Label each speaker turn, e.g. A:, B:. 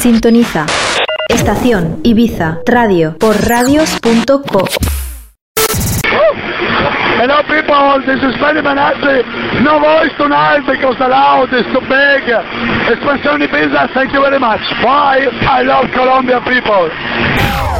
A: Sintoniza Estación Ibiza Radio por radios.co.
B: Hello people, this is Freddy Manazzi. No voice tonight because the loud is too big. Espansione Ibiza, thank you very much. Bye, I love Colombia people.